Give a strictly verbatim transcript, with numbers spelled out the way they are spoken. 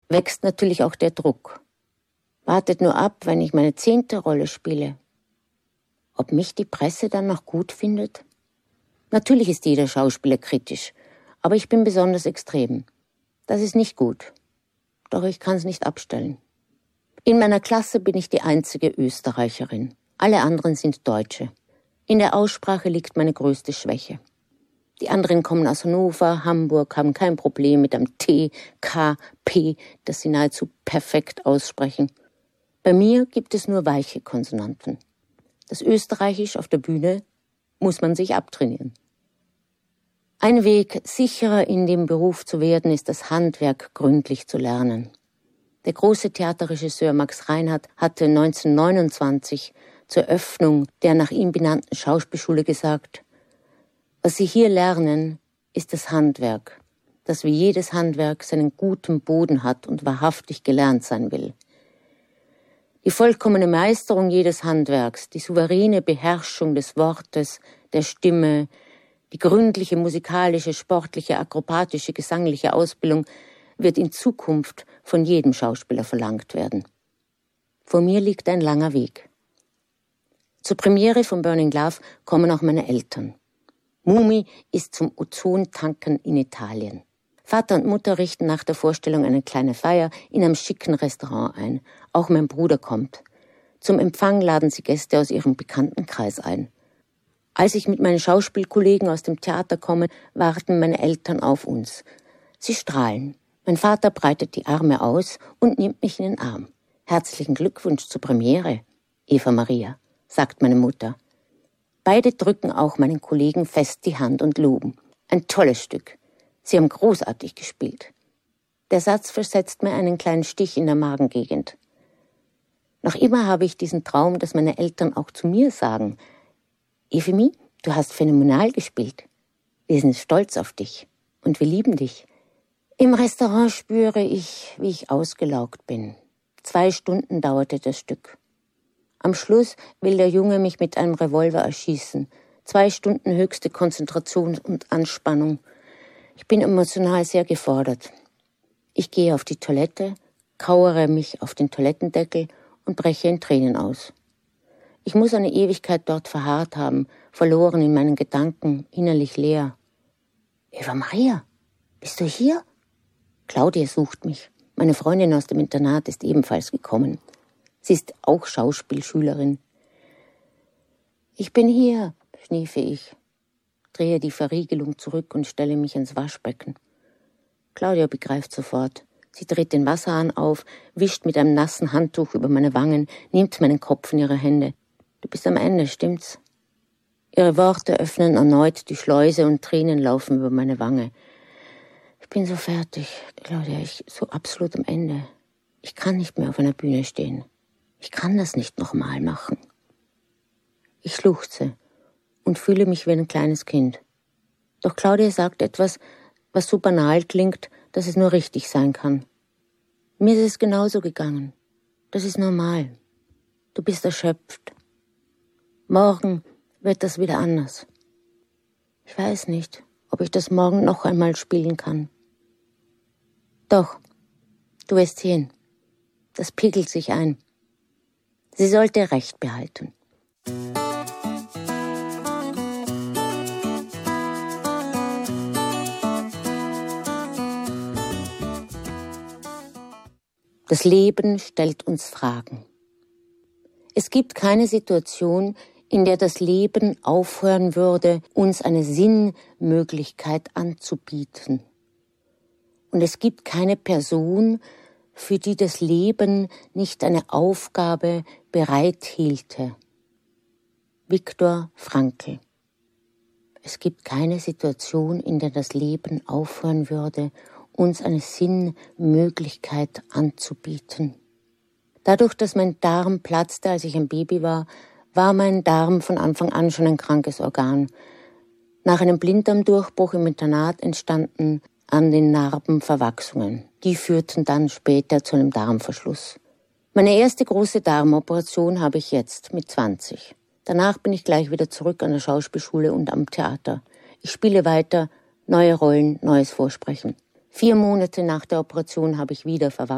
wächst natürlich auch der Druck. Wartet nur ab, wenn ich meine zehnte Rolle spiele. Ob mich die Presse dann noch gut findet? Natürlich ist jeder Schauspieler kritisch, aber ich bin besonders extrem. Das ist nicht gut. Doch ich kann es nicht abstellen. In meiner Klasse bin ich die einzige Österreicherin. Alle anderen sind Deutsche. In der Aussprache liegt meine größte Schwäche. Die anderen kommen aus Hannover, Hamburg, haben kein Problem mit einem T, K, P, das sie nahezu perfekt aussprechen. Bei mir gibt es nur weiche Konsonanten. Das Österreichisch auf der Bühne muss man sich abtrainieren. Ein Weg, sicherer in dem Beruf zu werden, ist das Handwerk gründlich zu lernen. Der große Theaterregisseur Max Reinhardt hatte neunzehnhundertneunundzwanzig zur Öffnung der nach ihm benannten Schauspielschule gesagt: Was Sie hier lernen, ist das Handwerk, das wie jedes Handwerk seinen guten Boden hat und wahrhaftig gelernt sein will. Die vollkommene Meisterung jedes Handwerks, die souveräne Beherrschung des Wortes, der Stimme, die gründliche musikalische, sportliche, akrobatische, gesangliche Ausbildung wird in Zukunft von jedem Schauspieler verlangt werden. Vor mir liegt ein langer Weg. Zur Premiere von Burning Love kommen auch meine Eltern. Mumi ist zum Ozontanken in Italien. Vater und Mutter richten nach der Vorstellung eine kleine Feier in einem schicken Restaurant ein. Auch mein Bruder kommt. Zum Empfang laden sie Gäste aus ihrem Bekanntenkreis ein. Als ich mit meinen Schauspielkollegen aus dem Theater komme, warten meine Eltern auf uns. Sie strahlen. Mein Vater breitet die Arme aus und nimmt mich in den Arm. Herzlichen Glückwunsch zur Premiere, Eva Maria, sagt meine Mutter. Beide drücken auch meinen Kollegen fest die Hand und loben. Ein tolles Stück. Sie haben großartig gespielt. Der Satz versetzt mir einen kleinen Stich in der Magengegend. Noch immer habe ich diesen Traum, dass meine Eltern auch zu mir sagen: Evimi, du hast phänomenal gespielt. Wir sind stolz auf dich und wir lieben dich. Im Restaurant spüre ich, wie ich ausgelaugt bin. Zwei Stunden dauerte das Stück. Am Schluss will der Junge mich mit einem Revolver erschießen. Zwei Stunden höchste Konzentration und Anspannung. Ich bin emotional sehr gefordert. Ich gehe auf die Toilette, kauere mich auf den Toilettendeckel und breche in Tränen aus. Ich muss eine Ewigkeit dort verharrt haben, verloren in meinen Gedanken, innerlich leer. Eva Maria, bist du hier? Claudia sucht mich. Meine Freundin aus dem Internat ist ebenfalls gekommen. Sie ist auch Schauspielschülerin. Ich bin hier, schniefe ich, drehe die Verriegelung zurück und stelle mich ins Waschbecken. Claudia begreift sofort. Sie dreht den Wasserhahn auf, wischt mit einem nassen Handtuch über meine Wangen, nimmt meinen Kopf in ihre Hände. Du bist am Ende, stimmt's? Ihre Worte öffnen erneut die Schleuse und Tränen laufen über meine Wange. Ich bin so fertig, Claudia, ich so absolut am Ende. Ich kann nicht mehr auf einer Bühne stehen. Ich kann das nicht nochmal machen. Ich schluchze und fühle mich wie ein kleines Kind. Doch Claudia sagt etwas, was so banal klingt, dass es nur richtig sein kann. Mir ist es genauso gegangen. Das ist normal. Du bist erschöpft. Morgen wird das wieder anders. Ich weiß nicht, ob ich das morgen noch einmal spielen kann. Doch, du wirst sehen. Das pegelt sich ein. Sie sollte Recht behalten. Das Leben stellt uns Fragen. Es gibt keine Situation, in der das Leben aufhören würde, uns eine Sinnmöglichkeit anzubieten. Und es gibt keine Person, für die das Leben nicht eine Aufgabe bereithielte. Viktor Frankl. Es gibt keine Situation, in der das Leben aufhören würde, uns eine Sinnmöglichkeit anzubieten. Dadurch, dass mein Darm platzte, als ich ein Baby war, war mein Darm von Anfang an schon ein krankes Organ. Nach einem Blinddarmdurchbruch im Internat entstanden an den Narben Verwachsungen. Die führten dann später zu einem Darmverschluss. Meine erste große Darmoperation habe ich jetzt mit zwanzig. Danach bin ich gleich wieder zurück an der Schauspielschule und am Theater. Ich spiele weiter, neue Rollen, neues Vorsprechen. Vier Monate nach der Operation habe ich wieder Verwachsungen.